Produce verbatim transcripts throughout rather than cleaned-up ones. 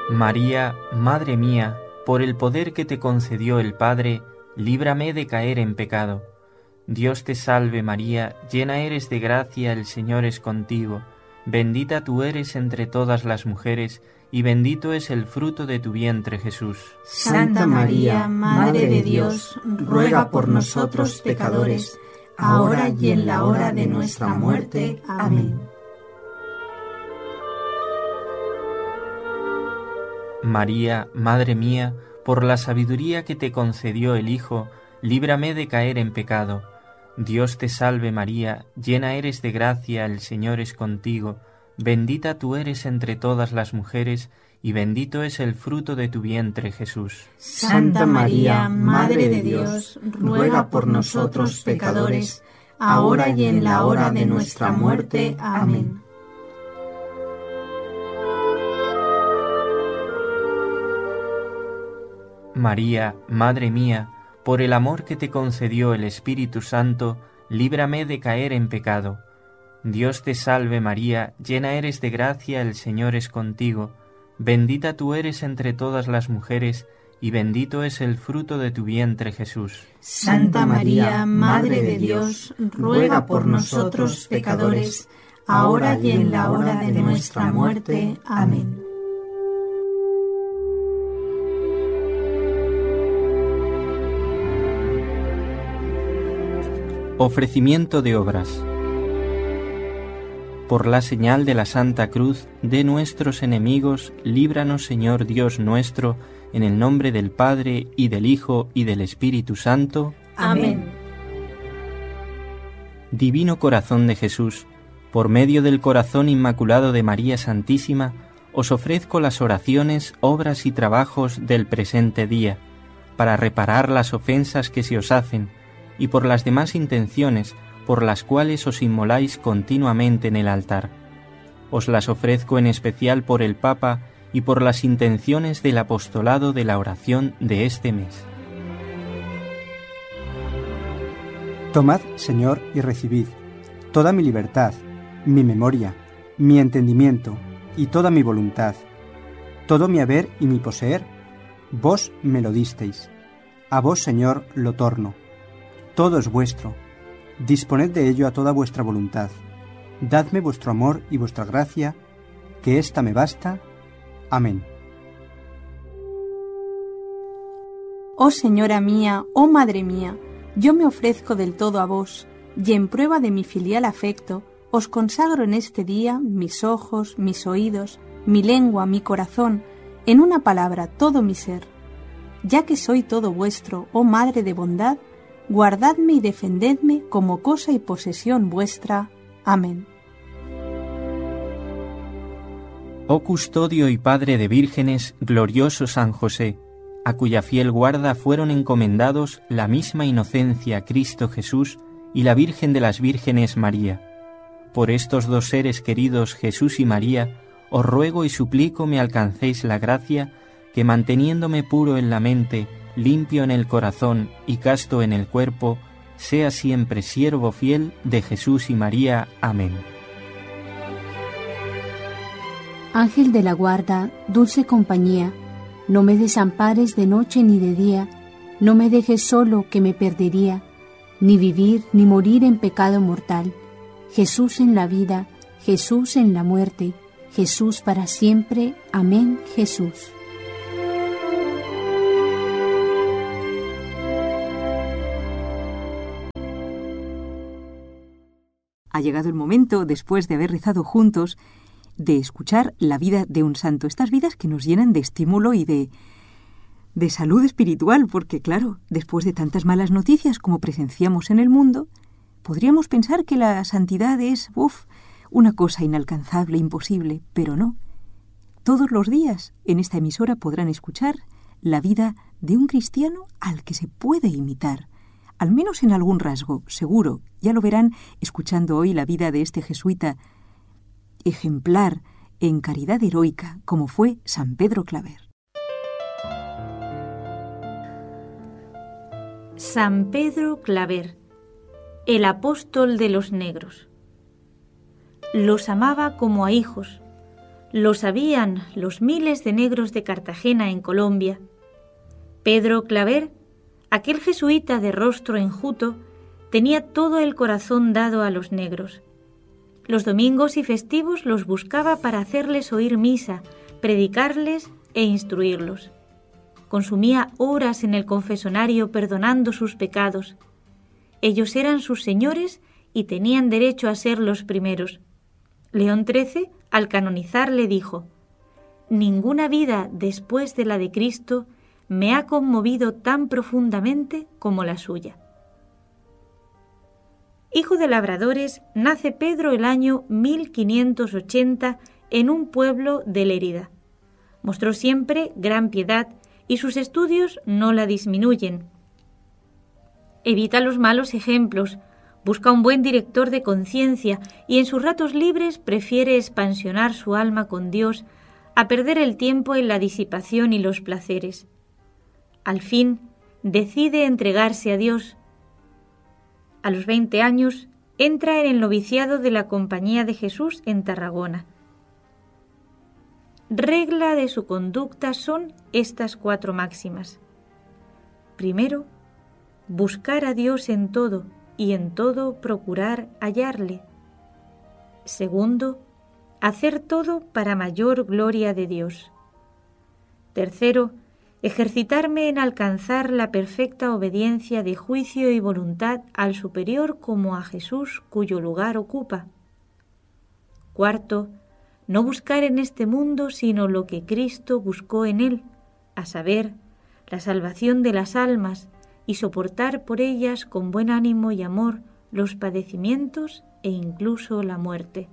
María, Madre mía, por el poder que te concedió el Padre, líbrame de caer en pecado. Dios te salve María, llena eres de gracia, el Señor es contigo. Bendita tú eres entre todas las mujeres, y bendito es el fruto de tu vientre, Jesús. Santa María, Madre de Dios, ruega por nosotros pecadores, ahora y en la hora de nuestra muerte. Amén. María, Madre mía, por la sabiduría que te concedió el Hijo, líbrame de caer en pecado. Dios te salve María, llena eres de gracia, el Señor es contigo. Bendita tú eres entre todas las mujeres, y bendito es el fruto de tu vientre, Jesús. Santa María, Madre de Dios, ruega por nosotros pecadores, ahora y en la hora de nuestra muerte. Amén. María, Madre mía, por el amor que te concedió el Espíritu Santo, líbrame de caer en pecado. Dios te salve María, llena eres de gracia, el Señor es contigo. Bendita tú eres entre todas las mujeres, y bendito es el fruto de tu vientre, Jesús. Santa María, Madre de Dios, ruega por nosotros pecadores, ahora y en la hora de nuestra muerte. Amén. Ofrecimiento de obras. Por la señal de la Santa Cruz de nuestros enemigos, líbranos, Señor Dios nuestro, en el nombre del Padre, y del Hijo, y del Espíritu Santo. Amén. Divino Corazón de Jesús, por medio del corazón inmaculado de María Santísima, os ofrezco las oraciones, obras y trabajos del presente día, para reparar las ofensas que se os hacen, y por las demás intenciones por las cuales os inmoláis continuamente en el altar. Os las ofrezco en especial por el Papa y por las intenciones del apostolado de la oración de este mes. Tomad, Señor, y recibid toda mi libertad, mi memoria, mi entendimiento y toda mi voluntad, todo mi haber y mi poseer, vos me lo disteis. A vos, Señor, lo torno. Todo es vuestro. Disponed de ello a toda vuestra voluntad. Dadme vuestro amor y vuestra gracia, que ésta me basta. Amén. Oh Señora mía, oh Madre mía, yo me ofrezco del todo a vos, y en prueba de mi filial afecto, os consagro en este día mis ojos, mis oídos, mi lengua, mi corazón, en una palabra todo mi ser. Ya que soy todo vuestro, oh Madre de bondad, guardadme y defendedme como cosa y posesión vuestra. Amén. Oh custodio y padre de vírgenes, glorioso San José, a cuya fiel guarda fueron encomendados la misma inocencia Cristo Jesús y la Virgen de las Vírgenes María. Por estos dos seres queridos, Jesús y María, os ruego y suplico me alcancéis la gracia que, manteniéndome puro en la mente, limpio en el corazón y casto en el cuerpo, sea siempre siervo fiel de Jesús y María. Amén. Ángel de la guarda, dulce compañía, no me desampares de noche ni de día, no me dejes solo que me perdería, ni vivir ni morir en pecado mortal. Jesús en la vida, Jesús en la muerte, Jesús para siempre. Amén, Jesús. Ha llegado el momento, después de haber rezado juntos, de escuchar la vida de un santo. Estas vidas que nos llenan de estímulo y de, de salud espiritual, porque claro, después de tantas malas noticias como presenciamos en el mundo, podríamos pensar que la santidad es, uf, una cosa inalcanzable, imposible, pero no. Todos los días en esta emisora podrán escuchar la vida de un cristiano al que se puede imitar, al menos en algún rasgo, seguro. Ya lo verán escuchando hoy la vida de este jesuita ejemplar en caridad heroica, como fue San Pedro Claver. San Pedro Claver, el apóstol de los negros. Los amaba como a hijos, Lo sabían los miles de negros de Cartagena en Colombia. Pedro Claver, aquel jesuita de rostro enjuto, tenía todo el corazón dado a los negros. Los domingos y festivos los buscaba para hacerles oír misa, predicarles e instruirlos. Consumía horas en el confesonario perdonando sus pecados. Ellos eran sus señores y tenían derecho a ser los primeros. León trece, al canonizarle, dijo: «Ninguna vida después de la de Cristo me ha conmovido tan profundamente como la suya». Hijo de labradores, nace Pedro el año mil quinientos ochenta en un pueblo de Lérida. Mostró siempre gran piedad y sus estudios no la disminuyen. Evita los malos ejemplos, busca un buen director de conciencia y en sus ratos libres prefiere expansionar su alma con Dios a perder el tiempo en la disipación y los placeres. Al fin, decide entregarse a Dios. A los veinte años, entra en el noviciado de la Compañía de Jesús en Tarragona. Regla de su conducta son estas cuatro máximas. Primero, buscar a Dios en todo y en todo procurar hallarle. Segundo, hacer todo para mayor gloria de Dios. Tercero, ejercitarme en alcanzar la perfecta obediencia de juicio y voluntad al superior como a Jesús cuyo lugar ocupa. Cuarto, no buscar en este mundo sino lo que Cristo buscó en él, a saber, la salvación de las almas y soportar por ellas con buen ánimo y amor los padecimientos e incluso la muerte.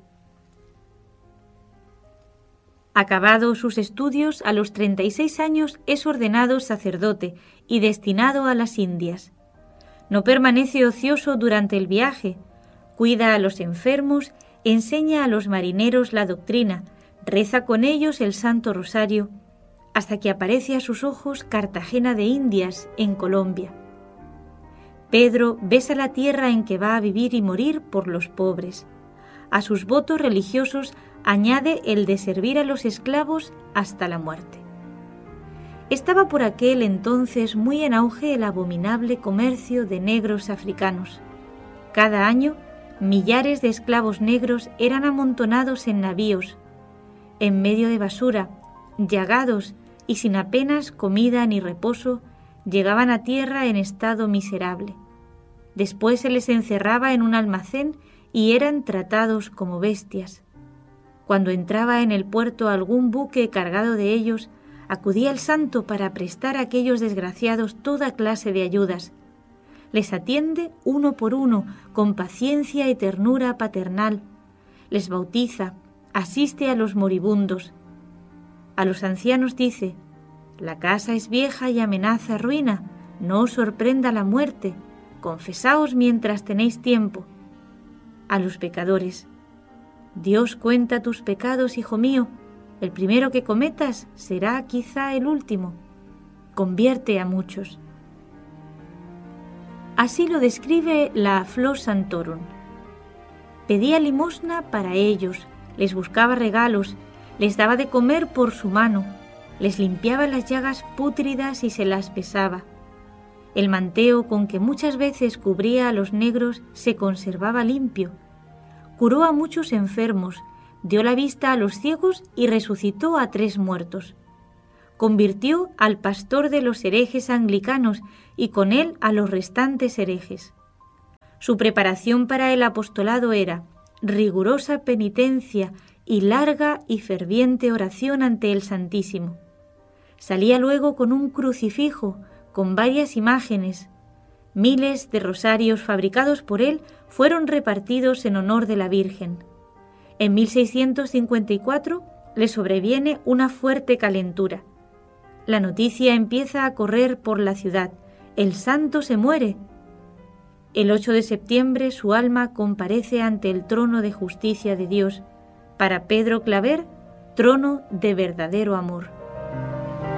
Acabados sus estudios, a los treinta y seis años es ordenado sacerdote y destinado a las Indias. No permanece ocioso durante el viaje, cuida a los enfermos, enseña a los marineros la doctrina, reza con ellos el Santo Rosario, hasta que aparece a sus ojos Cartagena de Indias, en Colombia. Pedro besa la tierra en que va a vivir y morir por los pobres. A sus votos religiosos añade el de servir a los esclavos hasta la muerte. Estaba por aquel entonces muy en auge el abominable comercio de negros africanos. Cada año, millares de esclavos negros eran amontonados en navíos, en medio de basura, llagados y sin apenas comida ni reposo, llegaban a tierra en estado miserable. Después se les encerraba en un almacén y eran tratados como bestias. Cuando entraba en el puerto algún buque cargado de ellos, acudía el santo para prestar a aquellos desgraciados toda clase de ayudas. Les atiende uno por uno, con paciencia y ternura paternal. Les bautiza, asiste a los moribundos. A los ancianos dice: «La casa es vieja y amenaza ruina, no os sorprenda la muerte, confesaos mientras tenéis tiempo». A los pecadores: «Dios cuenta tus pecados, hijo mío, el primero que cometas será quizá el último. Convierte a muchos». Así lo describe la Flor Santorum. Pedía limosna para ellos, les buscaba regalos, les daba de comer por su mano, les limpiaba las llagas pútridas y se las pesaba. El manteo con que muchas veces cubría a los negros se conservaba limpio. Curó a muchos enfermos, dio la vista a los ciegos y resucitó a tres muertos. Convirtió al pastor de los herejes anglicanos y con él a los restantes herejes. Su preparación para el apostolado era rigurosa penitencia y larga y ferviente oración ante el Santísimo. Salía luego con un crucifijo, con varias imágenes. Miles de rosarios fabricados por él fueron repartidos en honor de la Virgen. En mil seiscientos cincuenta y cuatro le sobreviene una fuerte calentura. La noticia empieza a correr por la ciudad: «El santo se muere». El ocho de septiembre su alma comparece ante el trono de justicia de Dios, para Pedro Claver, trono de verdadero amor.